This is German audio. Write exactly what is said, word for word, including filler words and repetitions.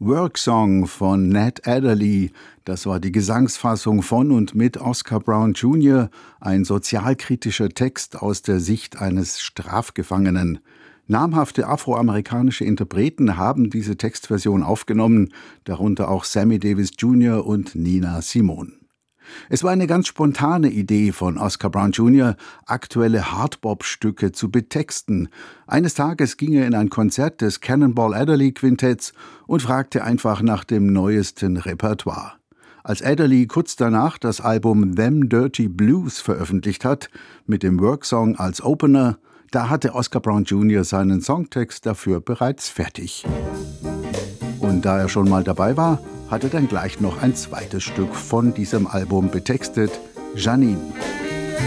Work Song von Ned Adderley, das war die Gesangsfassung von und mit Oscar Brown Junior, ein sozialkritischer Text aus der Sicht eines Strafgefangenen. Namhafte afroamerikanische Interpreten haben diese Textversion aufgenommen, darunter auch Sammy Davis Junior und Nina Simone. Es war eine ganz spontane Idee von Oscar Brown Junior, aktuelle Hardbop-Stücke zu betexten. Eines Tages ging er in ein Konzert des Cannonball Adderley Quintetts und fragte einfach nach dem neuesten Repertoire. Als Adderley kurz danach das Album Them Dirty Blues veröffentlicht hat, mit dem Worksong als Opener, da hatte Oscar Brown Junior seinen Songtext dafür bereits fertig. Und da er schon mal dabei war, hat er dann gleich noch ein zweites Stück von diesem Album betextet, Janine.